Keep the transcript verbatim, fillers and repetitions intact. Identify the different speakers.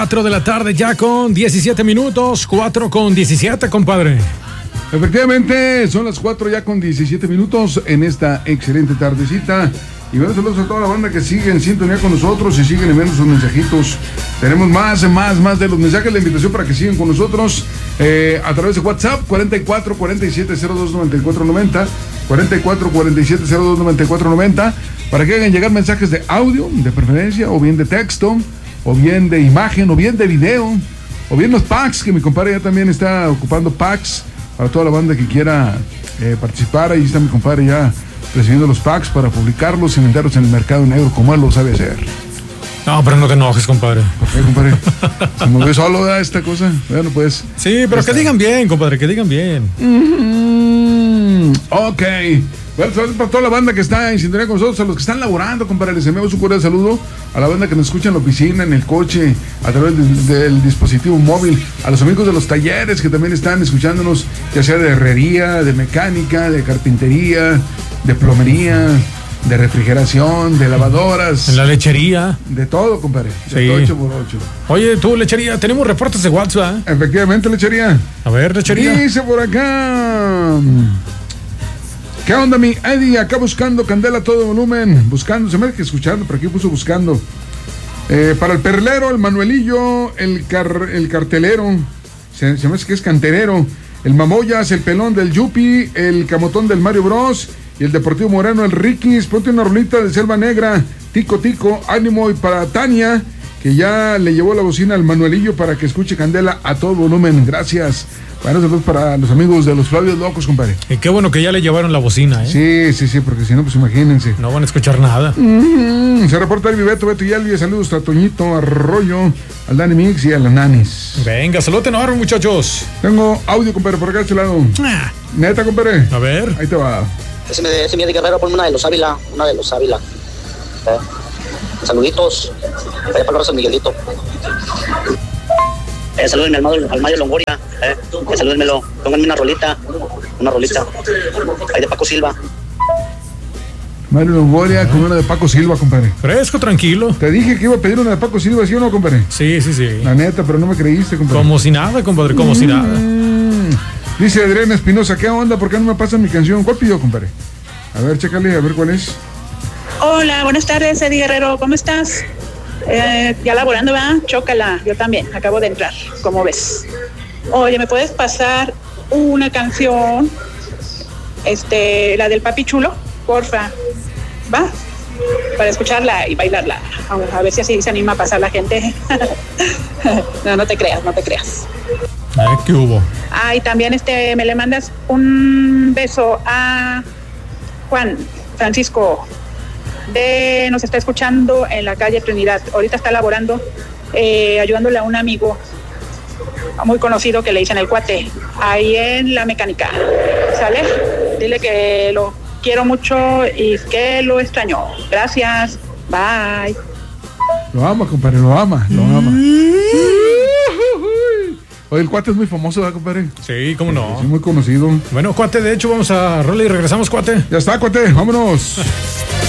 Speaker 1: cuatro de la tarde ya con diecisiete minutos, cuatro con diecisiete, compadre.
Speaker 2: Efectivamente, son las cuatro ya con diecisiete minutos en esta excelente tardecita. Y bueno, saludos a toda la banda que sigue en sintonía con nosotros y siguen enviando sus mensajitos. Tenemos más, más, más de los mensajes, la invitación para que sigan con nosotros eh, a través de WhatsApp, cuarenta y cuatro, cuarenta y siete, cero dos, noventa y cuatro noventa, cuarenta y cuatro, cuarenta y siete, cero dos, noventa y cuatro noventa, para que hagan llegar mensajes de audio, de preferencia, o bien de texto, o bien de imagen, o bien de video, o bien los packs, que mi compadre ya también está ocupando packs para toda la banda que quiera eh, participar. Ahí está mi compadre ya recibiendo los packs para publicarlos y venderlos en el mercado negro como él lo sabe hacer.
Speaker 1: No, pero no te enojes, compadre.
Speaker 2: ¿Por qué, compadre? ¿Se movió solo da esta cosa? Bueno, pues.
Speaker 1: Sí, pero que digan bien, compadre, que digan bien.
Speaker 2: Mm-hmm. Ok. Bueno, saludos para toda la banda que está en sintonía con nosotros, a los que están laborando, compadre. Les enviamos un cordial saludo a la banda que nos escucha en la oficina, en el coche, a través de, del dispositivo móvil, a los amigos de los talleres que también están escuchándonos, ya sea de herrería, de mecánica, de carpintería, de plomería, de refrigeración, de lavadoras.
Speaker 1: En la lechería.
Speaker 2: De todo, compadre. De
Speaker 1: Sí.
Speaker 2: todo ocho por ocho.
Speaker 1: Oye, tú, lechería, tenemos reportes de WhatsApp.
Speaker 2: Efectivamente, lechería.
Speaker 1: A ver, lechería.
Speaker 2: Dice por acá. ¿Qué onda, mi Eddie? Acá buscando candela a todo volumen. Buscando, se me hace que escuchando, pero aquí puso buscando. Eh, para el perlero, el Manuelillo, el, car, el cartelero. Se, se me hace que es canterero. El Mamoyas, el pelón del Yupi, el camotón del Mario Bros. Y el Deportivo Moreno, el Rikis. Ponte una rolita de Selva Negra. Tico, tico, ánimo. Y para Tania, que ya le llevó la bocina al Manuelillo para que escuche candela a todo volumen. Gracias. Bueno, saludos para los amigos de los Flavios Locos, compadre.
Speaker 1: Y qué bueno que ya le llevaron la bocina, ¿eh?
Speaker 2: Sí, sí, sí, porque si no, pues imagínense.
Speaker 1: No van a escuchar nada.
Speaker 2: Mm-hmm. Se reporta el Beto, Beto y Albi. Saludos a Toñito, Arroyo, al Dani Mix y a la Nanis.
Speaker 1: Venga, saludos enorme, muchachos.
Speaker 2: Tengo audio, compadre, por acá de este lado.
Speaker 1: Ah.
Speaker 2: Neta, compadre.
Speaker 1: A ver.
Speaker 2: Ahí te va.
Speaker 3: Ese me ese de Guerrero, ponme una de los Ávila, una de los Ávila. Eh, saluditos. Vaya para San Miguelito. Eh, salúdenme al Mayo, al Mayo Longoria. Eh, eh, salúdenmelo. Pónganme una rolita. Una rolita. Ahí de Paco Silva.
Speaker 2: Mario Longoria con una de Paco Silva, compadre.
Speaker 1: Fresco, tranquilo.
Speaker 2: Te dije que iba a pedir una de Paco Silva, ¿sí o no, compadre?
Speaker 1: Sí, sí, sí.
Speaker 2: La neta, pero no me creíste, compadre.
Speaker 1: Como si nada, compadre, como mm. si nada.
Speaker 2: Dice Adriana Espinosa, ¿qué onda? ¿Por qué no me pasan mi canción? ¿Cuál pidió, compadre? A ver, chécale, a ver cuál es.
Speaker 4: Hola, buenas tardes, Eddie Guerrero, ¿cómo estás? Eh, ya laborando, ¿verdad? Chócala, yo también, acabo de entrar, ¿cómo ves? Oye, ¿me puedes pasar una canción? Este, la del Papi Chulo, porfa, ¿va? Para escucharla y bailarla, a, a ver si así se anima a pasar la gente. No, no te creas, no te creas.
Speaker 1: Ay, ¿qué hubo?
Speaker 4: Ah, y también este, me le mandas un beso a Juan Francisco, de, nos está escuchando en la calle Trinidad. Ahorita está laborando, eh, ayudándole a un amigo muy conocido que le dicen el Cuate, ahí en la mecánica. ¿Sale? Dile que lo quiero mucho y que lo extraño. Gracias. Bye.
Speaker 2: Lo ama, compadre, lo ama, lo ama. Oye, el Cuate es muy famoso, ¿verdad, compadre?
Speaker 1: Sí, cómo no.
Speaker 2: Sí, muy conocido.
Speaker 1: Bueno, Cuate, de hecho, vamos a rola y regresamos, Cuate.
Speaker 2: Ya está, Cuate, vámonos.